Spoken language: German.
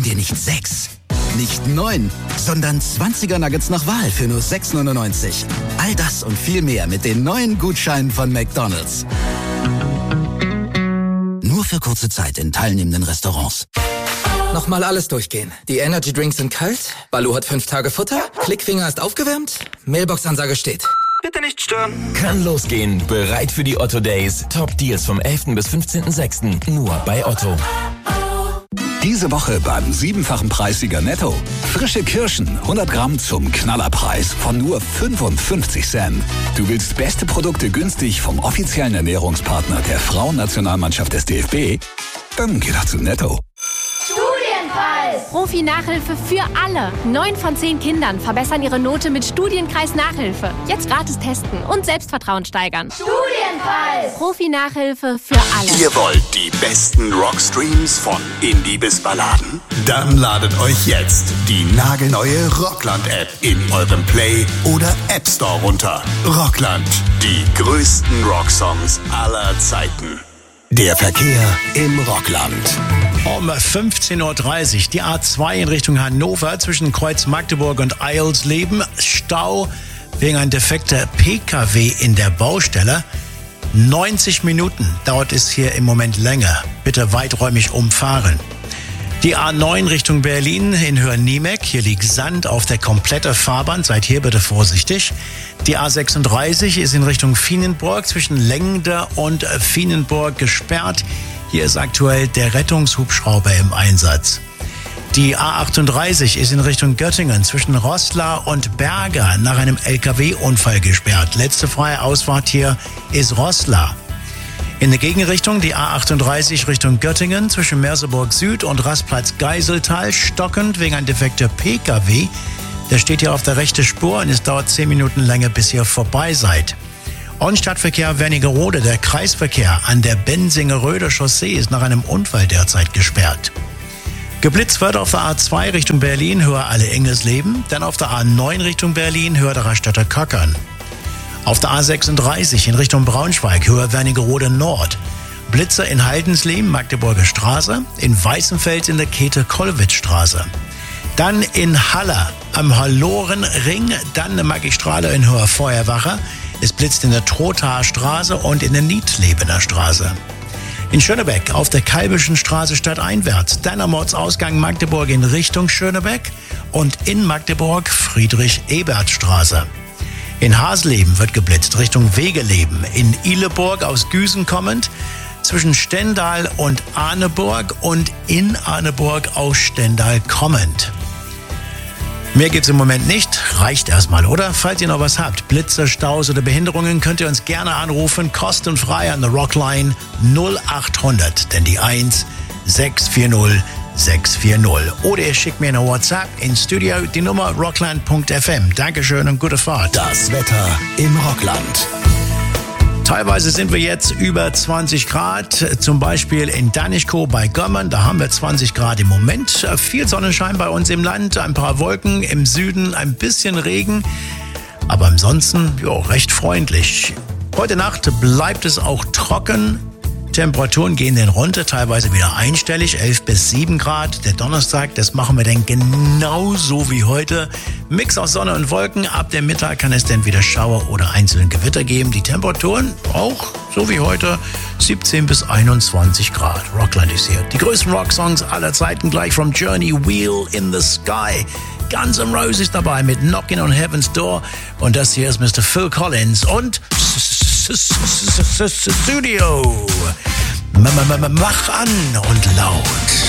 dir nicht 6, nicht 9, sondern 20er Nuggets nach Wahl für nur 6,99. All das und viel mehr mit den neuen Gutscheinen von McDonald's. Nur für kurze Zeit in teilnehmenden Restaurants. Nochmal alles durchgehen. Die Energy Drinks sind kalt, Baloo hat 5 Tage Futter, Klickfinger ist aufgewärmt, Mailbox-Ansage steht. Bitte nicht stören. Kann losgehen. Bereit für die Otto Days. Top Deals vom 11. bis 15.06. Nur bei Otto. Diese Woche beim 7-fachen Preissieger Netto. Frische Kirschen, 100 Gramm zum Knallerpreis von nur 55 Cent. Du willst beste Produkte günstig vom offiziellen Ernährungspartner der Frauennationalmannschaft des DFB? Dann geh doch zu Netto. Profi-Nachhilfe für alle. 9 von 10 Kindern verbessern ihre Note mit Studienkreis Nachhilfe. Jetzt gratis testen und Selbstvertrauen steigern. Studienpreis. Profi-Nachhilfe für alle. Ihr wollt die besten Rockstreams von Indie bis Balladen? Dann ladet euch jetzt die nagelneue Rockland-App in eurem Play- oder App Store runter. Rockland, die größten Rocksongs aller Zeiten. Der Verkehr im Rockland. Um 15.30 Uhr die A2 in Richtung Hannover zwischen Kreuz Magdeburg und Eilsleben. Stau wegen ein defekter PKW in der Baustelle. 90 Minuten dauert es hier im Moment länger. Bitte weiträumig umfahren. Die A9 Richtung Berlin in Höhen-Niemeck. Hier liegt Sand auf der kompletten Fahrbahn. Seid hier bitte vorsichtig. Die A36 ist in Richtung Vienenburg zwischen Lengder und Vienenburg gesperrt. Hier ist aktuell der Rettungshubschrauber im Einsatz. Die A38 ist in Richtung Göttingen zwischen Roßla und Berger nach einem LKW-Unfall gesperrt. Letzte freie Ausfahrt hier ist Roßla. In der Gegenrichtung die A38 Richtung Göttingen zwischen Merseburg Süd und Rastplatz Geiseltal stockend wegen ein defekter PKW. Der steht hier auf der rechten Spur und es dauert 10 Minuten länger, bis ihr vorbei seid. Und Stadtverkehr Wernigerode, der Kreisverkehr an der Bensingeröder Chaussee ist nach einem Unfall derzeit gesperrt. Geblitzt wird auf der A2 Richtung Berlin, höher Alle-Engelsleben, dann auf der A9 Richtung Berlin, höher der Raststätter Köckern. Auf der A36 in Richtung Braunschweig, höher Wernigerode Nord. Blitzer in Haldensleben, Magdeburger Straße, in Weißenfels in der Käthe-Kollwitz-Straße. Dann in Haller am Hallorenring, dann eine Magistrale in Höher Feuerwache. Es blitzt in der Trothaer Straße und in der Niedlebener Straße. In Schönebeck auf der Kalbischen Straße stadteinwärts, dann am Ortsausgang Magdeburg in Richtung Schönebeck und in Magdeburg Friedrich-Ebert-Straße. In Hasleben wird geblitzt Richtung Wegeleben, in Ihleburg aus Güsen kommend, zwischen Stendal und Arneburg und in Arneburg aus Stendal kommend. Mehr gibt's im Moment nicht. Reicht erstmal, oder? Falls ihr noch was habt, Blitzer, Staus oder Behinderungen, könnt ihr uns gerne anrufen. Kostenfrei an der Rockline 0800, denn die 1 640 640. Oder ihr schickt mir eine WhatsApp ins Studio, die Nummer rockland.fm. Dankeschön und gute Fahrt. Das Wetter im Rockland. Teilweise sind wir jetzt über 20 Grad, zum Beispiel in Danischkow bei Gömmern, da haben wir 20 Grad im Moment. Viel Sonnenschein bei uns im Land, ein paar Wolken, im Süden ein bisschen Regen, aber ansonsten recht freundlich. Heute Nacht bleibt es auch trocken. Temperaturen gehen dann runter, teilweise wieder einstellig, 11 bis 7 Grad. Der Donnerstag, das machen wir dann genauso wie heute. Mix aus Sonne und Wolken. Ab dem Mittag kann es dann wieder Schauer oder einzelne Gewitter geben. Die Temperaturen auch, so wie heute, 17 bis 21 Grad. Rockland ist hier. Die größten Rocksongs aller Zeiten gleich vom Journey, Wheel in the Sky. Guns N' Roses dabei mit Knockin' on Heaven's Door. Und das hier ist Mr. Phil Collins und Studio. Mach an und laut.